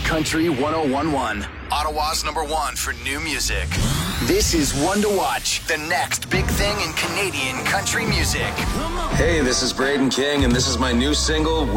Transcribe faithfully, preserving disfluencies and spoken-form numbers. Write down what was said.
Country one oh one point one. Ottawa's number one for new music. This is One to Watch, the next big thing in Canadian country music. Hey, this is Braden King, and this is my new single,